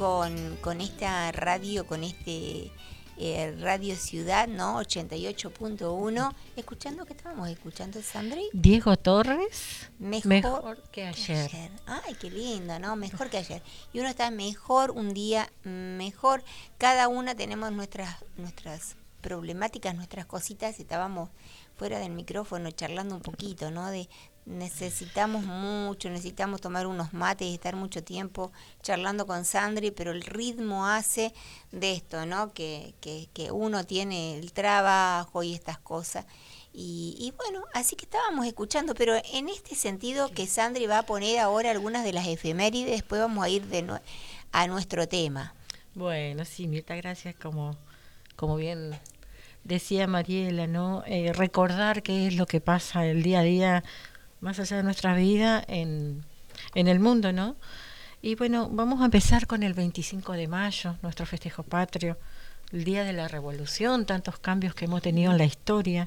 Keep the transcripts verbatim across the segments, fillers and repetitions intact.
con, con esta radio, con este eh, Radio Ciudad, ¿no? ochenta y ocho punto uno. Escuchando, ¿qué estábamos escuchando, Sandri? Diego Torres, Mejor, mejor que ayer. que ayer. Ay, qué lindo, ¿no? Mejor que ayer. Y uno está mejor, un día mejor. Cada una tenemos nuestras, nuestras problemáticas, nuestras cositas. Estábamos fuera del micrófono charlando un poquito, ¿no? De necesitamos mucho, necesitamos tomar unos mates y estar mucho tiempo charlando con Sandri, pero el ritmo hace de esto, ¿no? Que, que, que uno tiene el trabajo y estas cosas. Y, y bueno, así que estábamos escuchando, pero en este sentido que Sandri va a poner ahora algunas de las efemérides, después vamos a ir de nue- a nuestro tema. Bueno, sí, Mirta, gracias. Como, como bien decía Mariela, ¿no? Eh, recordar qué es lo que pasa el día a día, más allá de nuestra vida, en, en el mundo, ¿no? Y bueno, vamos a empezar con el veinticinco de mayo, nuestro festejo patrio, el día de la revolución, tantos cambios que hemos tenido en la historia.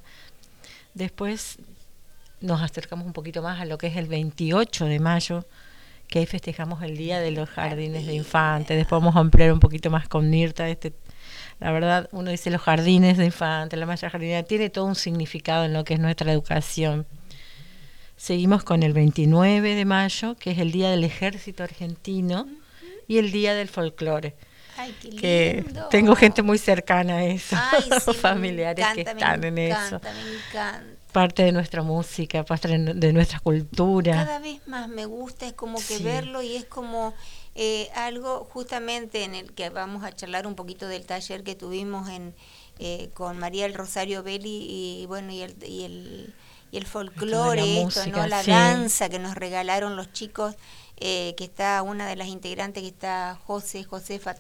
Después nos acercamos un poquito más a lo que es el veintiocho de mayo, que ahí festejamos el Día de los Jardines de Infantes. Después vamos a ampliar un poquito más con Mirta. Este, la verdad, uno dice los jardines de infantes, la malla jardinera, tiene todo un significado en lo que es nuestra educación. Seguimos con el veintinueve de mayo, que es el Día del Ejército Argentino y el Día del Folclore. Ay, qué lindo. Que tengo gente muy cercana a eso, Ay, sí, familiares me encanta, que están me en encanta, eso. Me encanta. Parte de nuestra música, parte de nuestra cultura. Cada vez más me gusta, es como que Sí. verlo y es como eh, algo justamente en el que vamos a charlar un poquito del taller que tuvimos en eh, con María del Rosario Belli y bueno y el y el, y el folclore, la esto, música, ¿no? La sí. danza que nos regalaron los chicos, eh, que está una de las integrantes que está José, Josefa